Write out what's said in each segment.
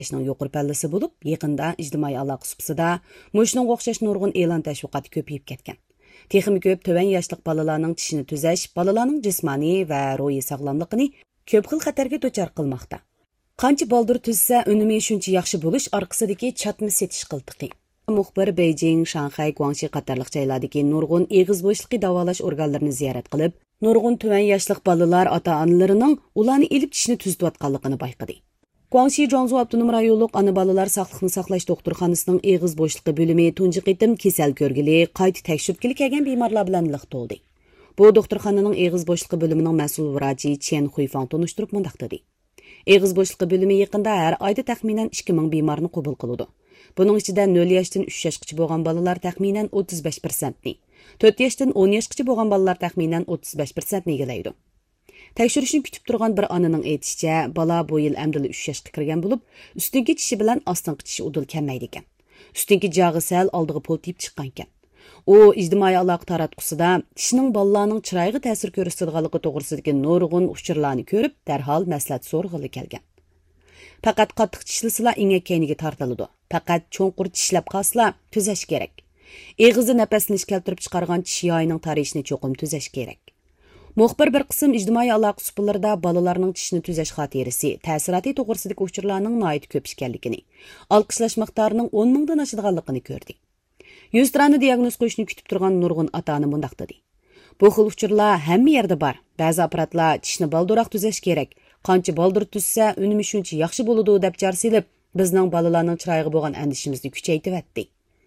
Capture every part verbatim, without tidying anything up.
ishning yuqori pallasi bo'lib, yaqinda ijtimoiy aloqa supsida mushunga o'xshash nurg'un e'lon tashviqoti ko'payib ketgan. Texnik ko'p to'van yoshlik bolalarning tishini tuzash, bolalarning jismoniy va ruhiy sog'lomligini ko'p xil xatarga duchor qilmoqda. Qancha baldur tuzsa, unumi shuncha yaxshi bo'lish orqasidagi chatma setish qiltiqi. Muxbir Beijing, Shanxay, Guangxi qatorliq joylardagi nurg'un eg'iz bo'shliqi davolash organlarini ziyorat qilib, nurg'un to'van yoshlik bolalar ota-onalarining ularni ilib tishni tuzayotganligini bayqadi. Guangxi Zhuangzhou avtonom rayonluq ana bolalar sog'liqni saqlash doktorxonasining eg'iz bo'shliqi bo'limi tunji qitim kasal ko'rgili, qayta tekshirtgili kelgan bemorlar bilan liq to'ldi. Bu doktorxonaning eg'iz bo'shliqi bo'limining mas'ul vrachi Chen Huifang tunishtirib mundaq dedi. Eg'iz bo'shliqi bo'limi yaqinda har oyda taxminan ikki ming bemorni qabul qiladi. Buning ichida nol yoshdan uch yoshgacha bo'lgan bolalar taxminan o'ttiz besh foiz ni, to'rt yoshdan o'n yoshgacha bo'lgan bolalar taxminan o'ttiz besh foiz ni egallaydi. Tekshirishni kutib turgan bir onaning aytishicha, bola bu yil amdili uch yoshga kirgan bo'lib, ustingi tishi bilan ostingi tishi udul kelmaydi ekan. Ustingi jag'i sal oldiga poltib chiqqan ekan. U ijtimoiy aloqa taratqusida tishning bolalarning chiroyiga ta'sir ko'rsatadiganligi to'g'risidagi nurg'un uchurlarni ko'rib, darhol maslahat so'rg'ili kelgan. Faqat qattiq tishlislar ingak kayniga tortiladi. Faqat cho'nqur tishlab qolsa, tuzash kerak. Eg'izni nafaslanish keltirib chiqargan tish yoyining tarishini cho'qim tuzash kerak. Muxbir bir qism ijtimoiy aloqa suplarida bolalarning tishni tuzash xotirasi, ta'siroti to'g'risidagi uchurlarning noyit ko'p ekanligini, olqishlash miqdorining o'n mingdan oshadiganligini ko'rdi. yuz strani diagnoz qo'yishni kutib turgan nurg'un ota-ona mundaq dedi. Bu xil uchurlar hamma yerda bor. Ba'zi apparatlar tishni balduroq tuzash kerak. Qancha baldur tuzsa, unumi shuncha yaxshi bo'ladi deb jar silib, bizning bolalarning chiroyiga bo'lgan andishimizni kuchaytirdi.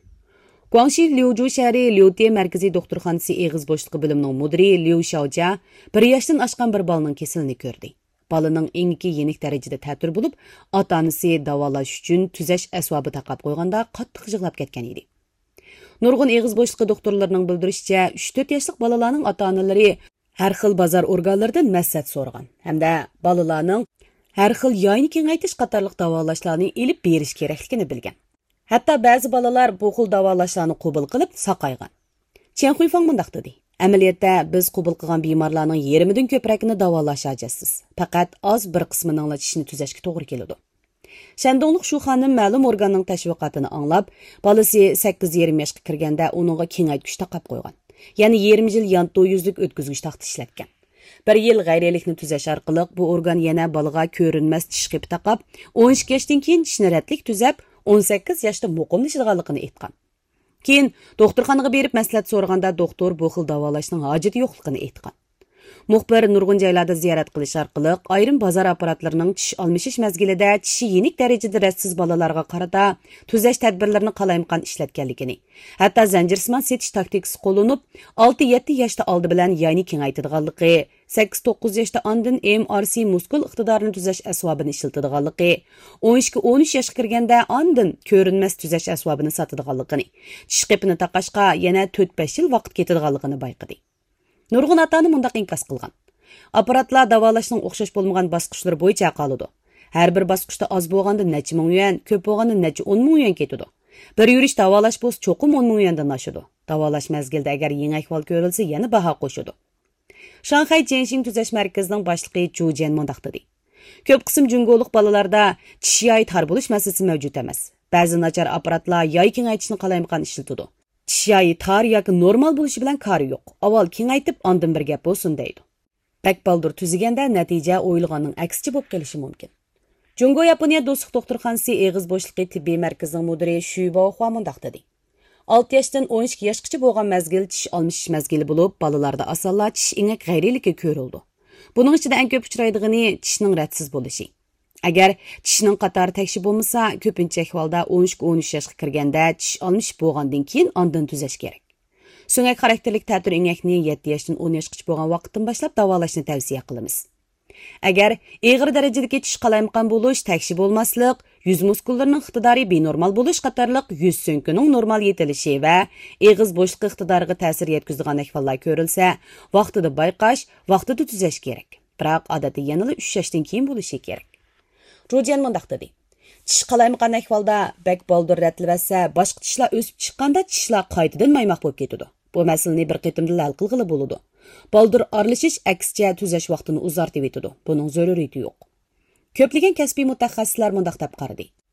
Guangxi Liuzhou shahri Liute markaziy doktorxonasi eg'iz bo'shliqi bo'limining mudiri Liu Xiaojia bir yoshdan oshgan bir bolaning kasalini ko'rdi. Bolaning engiki yenik darajada ta'tir bo'lib, ota-onasi davolash uchun tuzash asbobi taqab qo'yganda qattiq yig'lab ketgan edi. Nurg'un eg'iz bo'shliqi doktorlarining bildirishicha, uch to'rt yoshlik bolalarning ota-onalari har xil bozor organlaridan maslahat so'ragan hamda bolalarning har xil yoyni kengaytirish qatorliq davolashlarni ilib berish kerakligini bilgan. Hatto ba'zi bolalar bu xil davolashlarni qabul qilib saqaygan. Chen Huifang mundaq dedi. Amaliyotda biz qabul qilgan bemorlarning yarmidan ko'pragini davolash ajassiz. Faqat oz bir qismining tishni tuzashga to'g'ri keladi. Shandonliq shu xonim ma'lum organning tashviqotini anglab, bolasi sakkiz yarim yoshga kirganda uningga kengaytgich taqab qo'ygan. Ya'ni yarim yil yanto yuzlik o'tkazgich taxti ishlatgan. Bir yil g'ayrilikni tuzash orqali bu organ yana bolaga ko'rinmas tish qipi taqab, o'n ikki yoshdan keyin tishni ratlik tuzab, o'n sakkiz yoshda muqimlashadiganligini aytgan. Keyin doktorxonaga berib maslahat so'raganda doktor bu xil davolashning hojati yo'qligini aytgan. Muxbir nurg'un joylarda ziyorat qilish orqali ayrim bozor apparatlarining tish almashish mazgilida tishi yenik darajada rassiz bolalarga qarata tuzash tadbirlarini qalaymaqan ishlatganligini, hatto zanjirsimon setish taktikasi qo'llanib, olti yetti yoshda oldi bilan yayni kengaytirganligi, sakkiz to'qqiz yoshda andin M R C muskul iqtidorini tuzash asbobini ishlatadiganligi, o'n ikki o'n uch yoshga kirganda andin ko'rinmas tuzash asbobini sotadiganligini, tish qipini taqashga yana to'rt besh yil vaqt ketadiganligini bayqadi. Nurg'un ota-ona mundaq inkas qilgan. Apparatlar davolashning o'xshash bo'lmagan bosqichlari bo'yicha qoladi. Har bir bosqichda oz bo'lganda necha ming yuan, ko'p bo'lganda necha o'n ming yuan ketadi. Bir yurish davolash bo'lsa cho'qim o'n ming yuandan oshadi. Davolash mazgilida agar yangi ahvol ko'rilsa, yana baho qo'shadi. Shanxay Jianxing tuzash markazining boshlig'i Zhu Jian mundaq dedi. Ko'p qism jungolik bolalarda tish yoyi tar bo'lish masalasi mavjud emas. Ba'zi nachar apparatlar yoy kengaytishni qalaymaqan ishlatadi. Tish yoyi tar yoki normal bo'lishi bilan kari yo'q. Avval kengaytib, ondan bir gap bo'lsin deydi. Bak baldur tuziganda natija o'yilganning aksicha bo'lib qolishi mumkin. Jungo Yaponiya do'stlik doktorxonasi eg'iz bo'shliqi tibbiy markazining mudiri Shu Baohua mundaq dedi. olti yoshdan o'n ikki yoshgacha bo'lgan mazgil tish almashish mazgili bo'lib, bolalarda asonla tish ingak g'ayriligi ko'rildi. Buning ichida eng ko'p uchraydigani tishning ratsiz bo'lishi. Agar tishning qatori tekshir bo'lmasa, ko'pincha ahvolda o'n ikki o'n uch yoshga kirganda tish almashib bo'lgandan keyin ondan tuzash kerak. So'ngak xarakterlik ta'tir ingakni yetti yoshdan o'n yoshgacha bo'lgan vaqtdan boshlab davolashni tavsiya qilamiz. Agar ig'ir darajadagi tish qalaymaqan bo'lish, tekshir bo'lmaslik, yuz muskullarining iqtidori benormal bo'lish qatorliq yuz so'nkining normal yetilishi va eg'iz bo'shliqi iqtidoriga ta'sir yetkazadigan ahvollar ko'rilsa, vaqtida bayqash, vaqtida tuzash kerak. Biroq odatda yana uch yoshdan keyin bo'lishi kerak. Rojan mundaq dedi. Tish qalaymaqan ahvolda bak baldur ratlasa, boshqa tishlar o'sib chiqqanda tishlar qaytadan maymoq bo'lib ketadi. Bu masalani bir qitimda hal qilg'ili bo'ladi. Baldur aralishish aksicha tuzash vaqtini uzartib etadi. Buning zaruriyati yo'q. Ko'plagan kasbiy mutaxassislar mundaq deb qaradi.